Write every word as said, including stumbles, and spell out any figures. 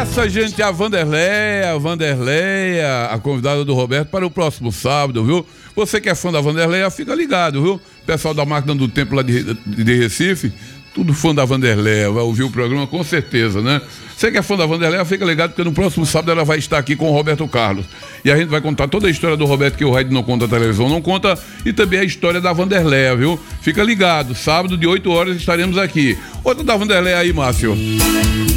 essa, gente, a Vanderleia, a Vanderleia, a convidada do Roberto para o próximo sábado, viu? Você que é fã da Vanderleia, fica ligado, viu? Pessoal da Máquina do Tempo lá de, de Recife, tudo fã da Vanderleia, vai ouvir o programa com certeza, né? Você que é fã da Vanderleia, fica ligado, porque no próximo sábado ela vai estar aqui com o Roberto Carlos. E a gente vai contar toda a história do Roberto, que o Rádio Não Conta, a televisão não conta, e também a história da Vanderleia, viu? Fica ligado, sábado de oito horas estaremos aqui. Outra da Vanderleia aí, Márcio.